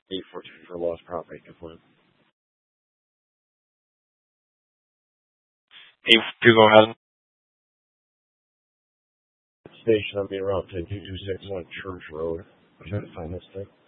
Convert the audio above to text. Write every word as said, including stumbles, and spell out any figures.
eight four two for lost property complaint. eight four two, go ahead. Station on me around ten two two six one Church Road. I'm trying to find this thing.